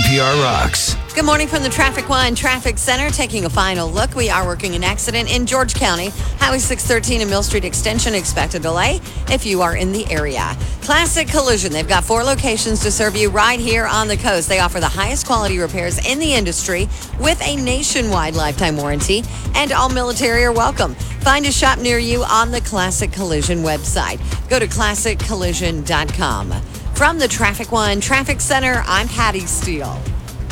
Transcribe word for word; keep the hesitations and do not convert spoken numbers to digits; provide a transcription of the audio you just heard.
P R Rocks. Good morning from the Traffic One Traffic Center. Taking a final look, we are working an accident in George County. Highway six thirteen and Mill Street Extension. Expect a delay if you are in the area. Classic Collision. They've got four locations to serve you right here on the coast. They offer the highest quality repairs in the industry with a nationwide lifetime warranty, and all military are welcome. Find a shop near you on the Classic Collision website. Go to classic collision dot com. From the Traffic One Traffic Center, I'm Patty Steele.